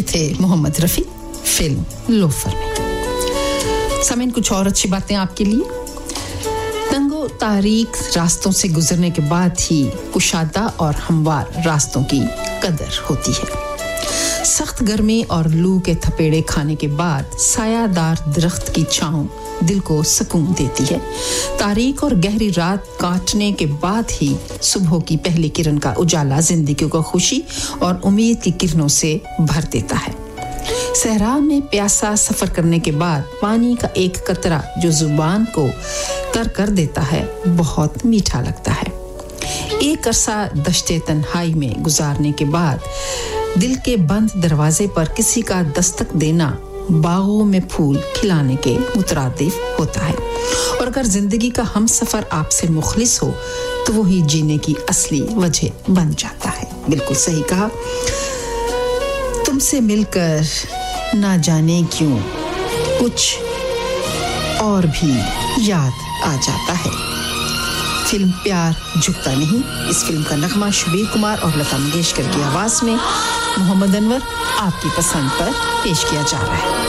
ये थे Mohammad Rafi film loafer में। सामीन कुछ और अच्छी बातें आपके लिए। तंगो तारीख रास्तों से गुजरने के बाद ही कुशादा और हमवार रास्तों की कदर होती है। सख्त गर्मी और लू के थपेड़े खाने के बाद सायादार दरख्त की छांव दिल को सुकून देती है। तारीक और गहरी रात काटने के बाद ही सुबह की पहली किरण का उजाला जिंदगी को खुशी और उम्मीद की किरणों से भर देता है। सहरा में प्यासा सफर करने के बाद पानी का एक कतरा जो जुबान को तर कर देता है, बहुत मीठा लगता है। एक अरसा दश्ते तन्हाई में गुजारने के बाद दिल के बंद दरवाजे पर किसी का दस्तक देना बागों में फूल खिलाने के मुतरादिफ होता है। और अगर जिंदगी का हमसफर आपसे मुखलिस हो तो वही जीने की असली वजह बन जाता है। बिल्कुल सही कहा। तुमसे मिलकर ना जाने क्यों कुछ और भी याद आ जाता है। फिल्म प्यार झुकता नहीं, इस फिल्म का नगमा शबीर कुमार और लता मंगेशकर की आवाज में मोहम्मद अनवर आपकी पसंद पर पेश किया जा रहा है।